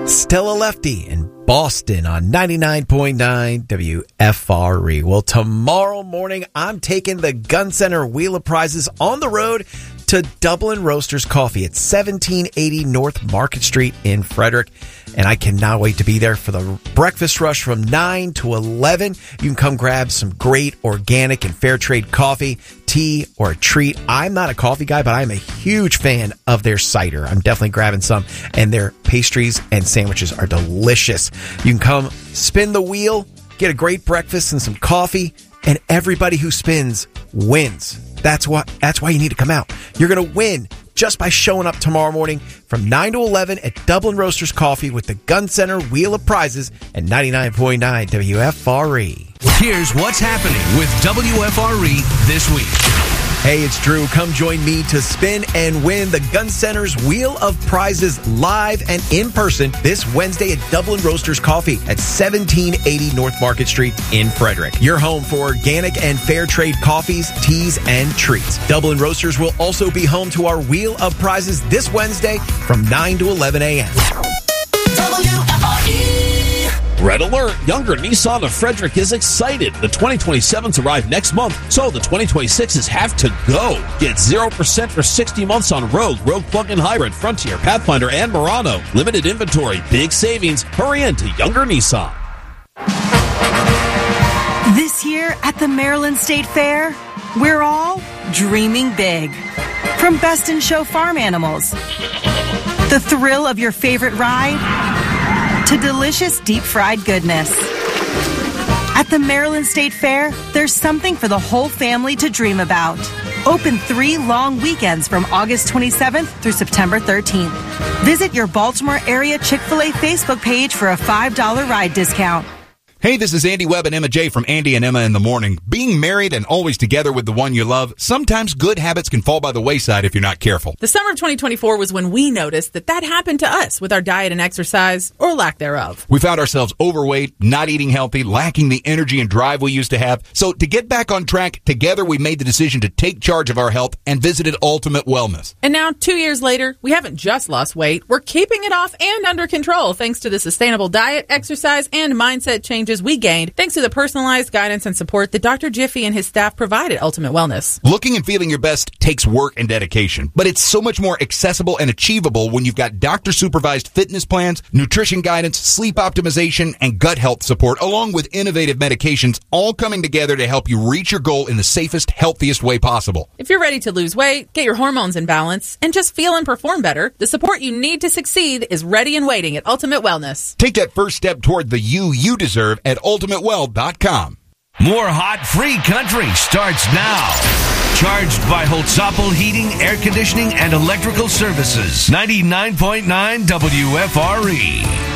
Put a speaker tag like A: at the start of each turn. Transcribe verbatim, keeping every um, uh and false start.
A: Still a Lefty in Boston on ninety-nine point nine W F R E. Well, tomorrow morning, I'm taking the Gun Center Wheel of Prizes on the road to Dublin Roasters Coffee at seventeen eighty North Market Street in Frederick. And I cannot wait to be there for the breakfast rush from nine to eleven. You can come grab some great organic and fair trade coffee, tea, or a treat. I'm not a coffee guy, but I'm a huge fan of their cider. I'm definitely grabbing some. And their pastries and sandwiches are delicious. You can come spin the wheel, get a great breakfast and some coffee, and everybody who spins wins. That's what. That's why you need to come out. You're going to win just by showing up tomorrow morning from nine to eleven at Dublin Roasters Coffee with the Gun Center Wheel of Prizes at ninety-nine point nine W F R E.
B: Here's what's happening with W F R E this week.
A: Hey, it's Drew. Come join me to spin and win the Gun Center's Wheel of Prizes live and in person this Wednesday at Dublin Roasters Coffee at seventeen eighty North Market Street in Frederick. Your home for organic and fair trade coffees, teas, and treats. Dublin Roasters will also be home to our Wheel of Prizes this Wednesday from nine to eleven a.m.
C: W F R E.
D: Red alert! Younger Nissan of Frederick is excited. The twenty twenty-sevens arrive next month, so the twenty twenty-sixes have to go. Get zero percent for sixty months on Rogue, Rogue Plug-in Hybrid, Frontier, Pathfinder, and Murano. Limited inventory, big savings. Hurry into Younger Nissan.
E: This year at the Maryland State Fair, we're all dreaming big. From Best in Show farm animals, the thrill of your favorite ride, to delicious deep-fried goodness. At the Maryland State Fair, there's something for the whole family to dream about. Open three long weekends from August twenty-seventh through September thirteenth. Visit your Baltimore area Chick-fil-A Facebook page for a five dollars ride discount.
F: Hey, this is Andy Webb and Emma J. from Andy and Emma in the Morning. Being married and always together with the one you love, sometimes good habits can fall by the wayside if you're not careful.
G: The summer of twenty twenty-four was when we noticed that that happened to us with our diet and exercise, or lack thereof.
F: We found ourselves overweight, not eating healthy, lacking the energy and drive we used to have. So to get back on track, together we made the decision to take charge of our health and visited Ultimate Wellness.
G: And now, two years later, we haven't just lost weight. We're keeping it off and under control thanks to the sustainable diet, exercise, and mindset changes we gained thanks to the personalized guidance and support that Doctor Jiffy and his staff provide at Ultimate Wellness.
F: Looking and feeling your best takes work and dedication, but it's so much more accessible and achievable when you've got doctor-supervised fitness plans, nutrition guidance, sleep optimization, and gut health support, along with innovative medications, all coming together to help you reach your goal in the safest, healthiest way possible.
G: If you're ready to lose weight, get your hormones in balance, and just feel and perform better, the support you need to succeed is ready and waiting at Ultimate Wellness.
F: Take that first step toward the you you deserve at ultimate well dot com.
B: More hot, free country starts now. Charged by Holtzapfel Heating, Air Conditioning, and Electrical Services. ninety-nine point nine W F R E.